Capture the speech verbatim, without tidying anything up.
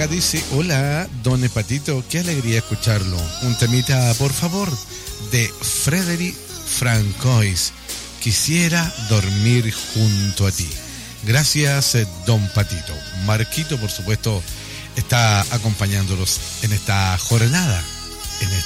acá dice: hola, don Patito, qué alegría escucharlo. Un temita, por favor, de Frederic Francois. Quisiera dormir junto a ti. Gracias, don Patito. Marquito, por supuesto, está acompañándolos en esta jornada